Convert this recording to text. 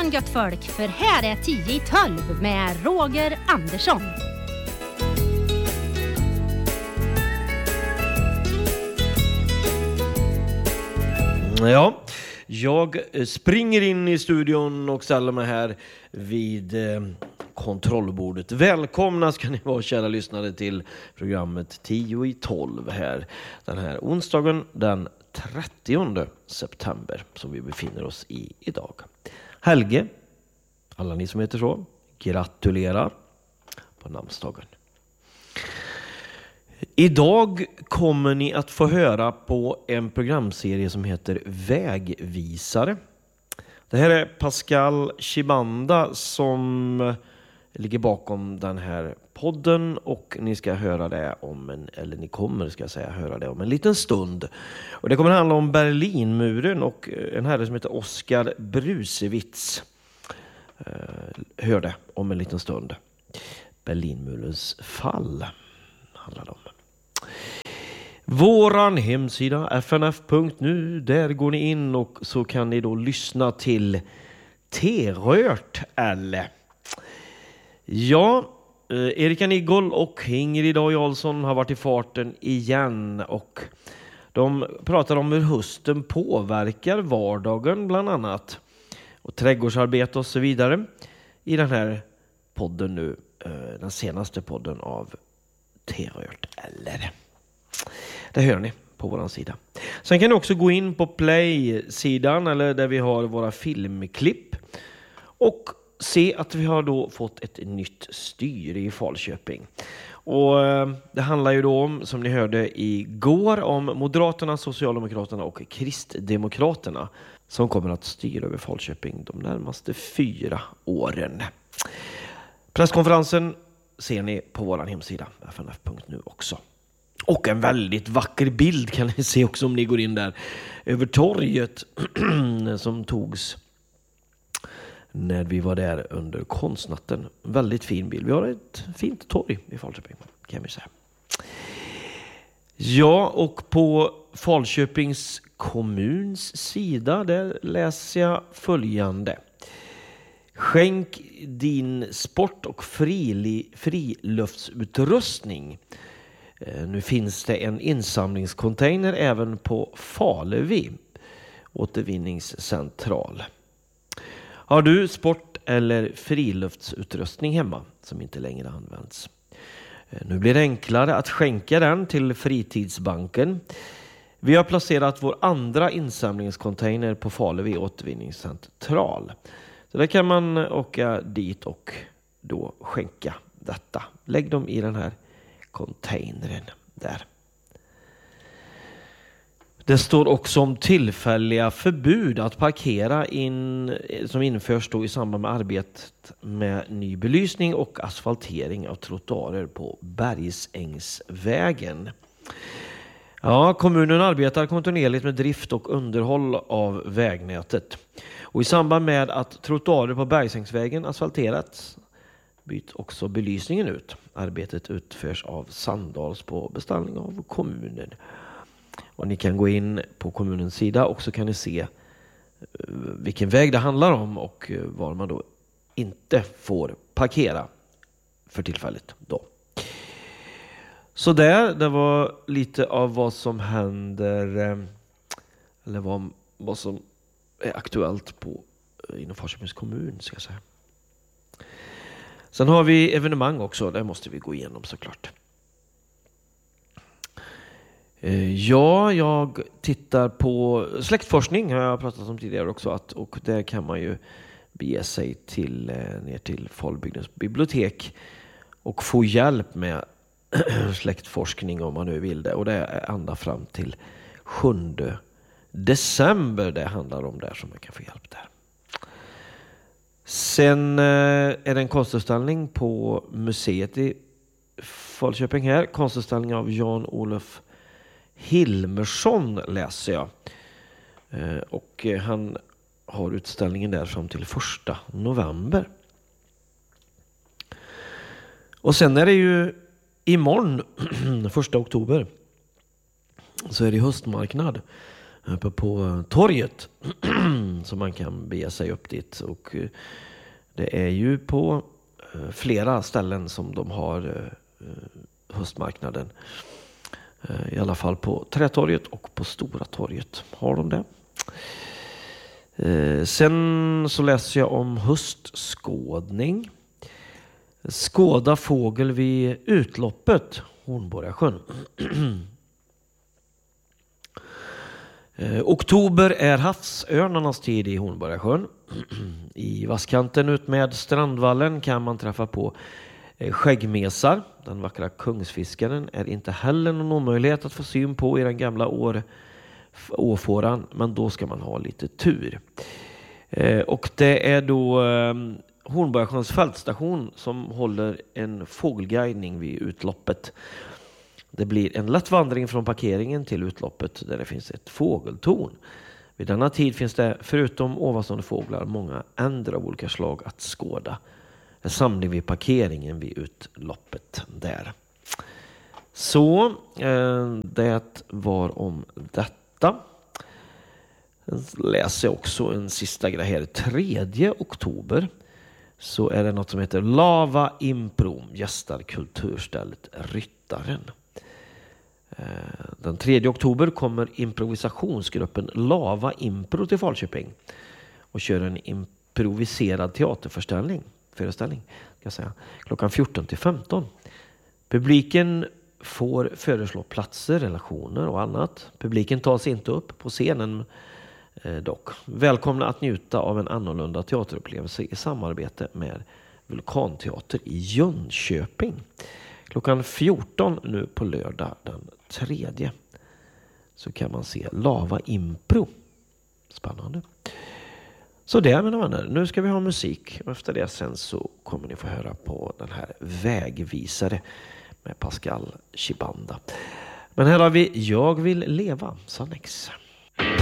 morgon gött folk, för här är 10 i 12 med Roger Andersson. Ja, jag springer in i studion och ställer mig här vid kontrollbordet. Välkomna ska ni vara, kära lyssnare, till programmet 10 i 12 här. Den här onsdagen den 30 september som vi befinner oss i idag. Helge, alla ni som heter så, gratulerar på namnsdagen. Idag kommer ni att få höra på en programserie som heter Vägvisare. Det här är Pascal Chibanda som ligger bakom den här podden, och ni ska höra det ni kommer höra det om en liten stund. Och det kommer att handla om Berlinmuren och en herre som heter Oskar Brusewitz. Hör det om en liten stund. Berlinmurens fall handlar det om. Våran hemsida fnf.nu, där går ni in och så kan ni då lyssna till T-rört eller. Ja, Erika Niggol och Ingrid A. Jarlsson har varit i farten igen, och de pratar om hur hösten påverkar vardagen bland annat, och trädgårdsarbete och så vidare i den här podden nu, den senaste podden av T-rört eller. Det hör ni på våran sida. Sen kan ni också gå in på Play-sidan, eller där vi har våra filmklipp, och se att vi har då fått ett nytt styre i Falköping. Och det handlar ju då om, som ni hörde igår, om Moderaterna, Socialdemokraterna och Kristdemokraterna som kommer att styra över Falköping de närmaste 4 åren. Presskonferensen ser ni på vår hemsida fnf.nu också. Och en väldigt vacker bild kan ni se också om ni går in där över torget som togs när vi var där under konstnatten. Väldigt fin bild. Vi har ett fint torg i Falköping, kan vi säga. Ja, och på Falköpings kommuns sida där läser jag följande. Skänk din sport- och friluftsutrustning. Nu finns det en insamlingscontainer även på Faluvi återvinningscentral. Har du sport- eller friluftsutrustning hemma som inte längre används? Nu blir det enklare att skänka den till Fritidsbanken. Vi har placerat vår andra insamlingscontainer på Faluvi återvinningscentral. Så där kan man åka dit och då skänka detta. Lägg dem i den här containern där. Det står också om tillfälliga förbud att parkera som införs då i samband med arbetet med ny belysning och asfaltering av trottoarer på Bergsängsvägen. Ja, kommunen arbetar kontinuerligt med drift och underhåll av vägnätet. Och i samband med att trottoarer på Bergsängsvägen asfalterats byts också belysningen ut. Arbetet utförs av Sandals på beställning av kommunen. Och ni kan gå in på kommunens sida och så kan ni se vilken väg det handlar om och var man då inte får parkera för tillfället då. Så det var lite av vad som händer, eller vad som är aktuellt inom Falköpings kommun, ska jag säga. Sen har vi evenemang också, det måste vi gå igenom såklart. Ja, jag tittar på släktforskning, har jag pratat om tidigare också, och där kan man ju bege sig ner till Falbygdens bibliotek och få hjälp med släktforskning om man nu vill det, och det är ända fram till 7 december det handlar om där, som man kan få hjälp där. Sen är det en konstutställning på museet i Falköping här, konstutställning av Jan-Olof Hilmersson läser jag, och han har utställningen där fram till 1 november. Och sen är det ju imorgon 1 oktober så är det höstmarknad uppe på torget. Så man kan bege sig upp dit. Och det är ju på flera ställen som de har höstmarknaden. I alla fall på Trätorget och på Stora torget har de det. Sen så läser jag om höstskådning. Skåda fågel vid utloppet Hornborgasjön. Oktober är havsörnarnas tid i Hornborgasjön. I vasskanten ut med Strandvallen kan man träffa på skäggmesar. Den vackra kungsfiskaren är inte heller någon omöjlighet att få syn på i den gamla åfåran, men då ska man ha lite tur. Och det är då Hornborgasjöns fältstation som håller en fågelguidning vid utloppet. Det blir en lätt vandring från parkeringen till utloppet där det finns ett fågeltorn. Vid denna tid finns det förutom ovanstående fåglar många änder av olika slag att skåda. En samling vid parkeringen vid utloppet där. Så det var om detta. Läser jag också en sista grej här. 3 oktober så är det något som heter Lava Impro. Gästar kulturstället Ryttaren. Den 3 oktober kommer improvisationsgruppen Lava Impro till Falköping och kör en improviserad teaterföreställning ska jag säga, klockan 14-15. Publiken får föreslå platser, relationer och annat. Publiken tas inte upp på scenen dock. Välkomna att njuta av en annorlunda teaterupplevelse i samarbete med Vulkanteater i Jönköping. Klockan 14 nu på lördag den 3. Så kan man se Lava Impro. Spännande. Så det mina vänner, nu ska vi ha musik. Och efter det sen så kommer ni få höra på den här Vägvisare med Pascal Chibanda. Men här har vi Jag vill leva, Sannex.